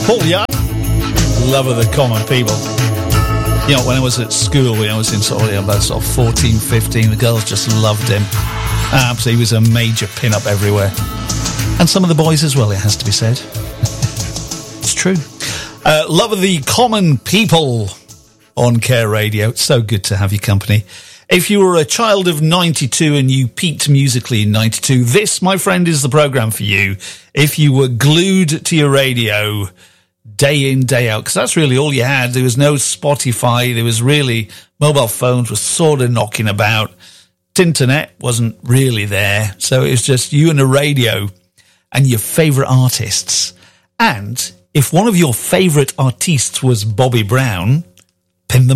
Paul Young, Love of the Common People. You know, when I was at school, when I was in sort of about 14, 15, the girls just loved him. Absolutely, he was a major pin-up everywhere. And some of the boys as well, it has to be said. It's true. Love of the Common People on Care Radio. It's so good to have your company. If you were a child of 92 and you peaked musically in 92, this, my friend, is the programme for you. If you were glued to your radio day in, day out, because that's really all you had. There was no Spotify. There was really, mobile phones were sort of knocking about. Internet wasn't really there. So it was just you and the radio and your favourite artists. And if one of your favourite artists was Bobby Brown, pin them